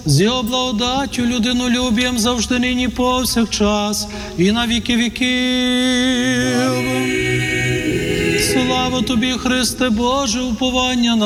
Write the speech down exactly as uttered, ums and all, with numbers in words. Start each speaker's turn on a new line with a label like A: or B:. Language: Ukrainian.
A: з його благодаттю, людинолюбієм завжди, нині, повсякчас, і на віки віків. Слава тобі, Христе Боже, уповання